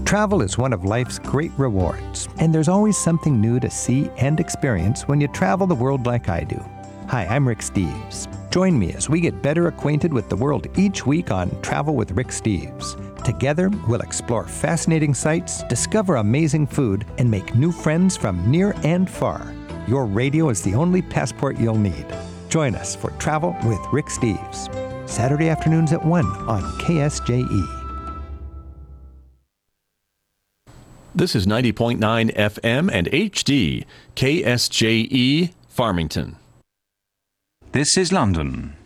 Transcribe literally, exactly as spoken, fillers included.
Travel is one of life's great rewards, and there's always something new to see and experience when you travel the world like I do. Hi, I'm Rick Steves. Join me as we get better acquainted with the world each week on Travel with Rick Steves. Together, we'll explore fascinating sights, discover amazing food, and make new friends from near and far. Your radio is the only passport you'll need. Join us for Travel with Rick Steves, Saturday afternoons at one on K S J E. This is ninety point nine F M and H D, K S J E, Farmington. This is London.